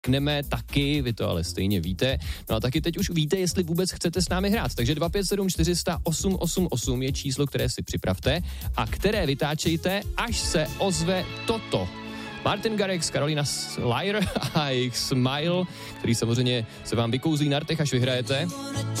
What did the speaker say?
kneme taky, vy to ale stejně víte. No a taky teď už víte, jestli vůbec chcete s námi hrát. Takže 257 400 888 je číslo, které si připravte a které vytáčejte, až se ozve toto. Martin Garrix, Carolina Slier a jejich Smile, který samozřejmě se vám vykouzlí na rtech, až vyhrajete.